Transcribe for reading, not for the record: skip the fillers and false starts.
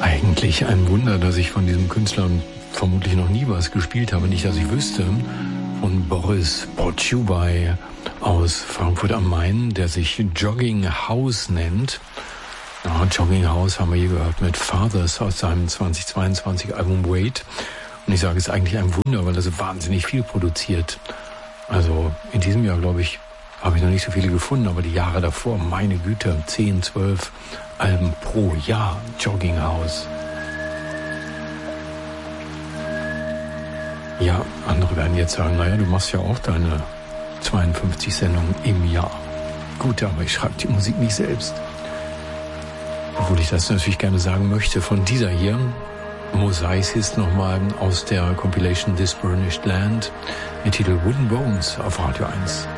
Eigentlich ein Wunder, dass ich von diesem Künstler vermutlich noch nie was gespielt habe, nicht, dass ich wüsste, von Boris Potschubay aus Frankfurt am Main, der sich Jogging House nennt. Ja, Jogging House haben wir hier gehört mit Fathers aus seinem 2022 Album Wait. Und ich sage, es ist eigentlich ein Wunder, weil er so wahnsinnig viel produziert. Also in diesem Jahr, glaube ich, habe ich noch nicht so viele gefunden, aber die Jahre davor, meine Güte, 10, 12 Alben pro Jahr, Jogging House. Ja, andere werden jetzt sagen, naja, du machst ja auch deine 52 Sendungen im Jahr. Gut, aber ich schreibe die Musik nicht selbst. Obwohl ich das natürlich gerne sagen möchte. Von dieser hier, Mosaicist nochmal aus der Compilation This Burnished Land, mit Titel Wooden Bones auf Radio 1.